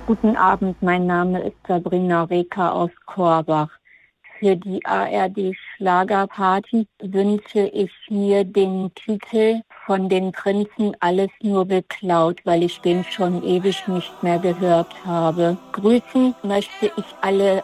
Guten Abend, mein Name ist Sabrina Reker aus Korbach. Für die ARD-Schlagerparty wünsche ich mir den Titel von den Prinzen Alles nur geklaut, weil ich den schon ewig nicht mehr gehört habe. Grüßen möchte ich alle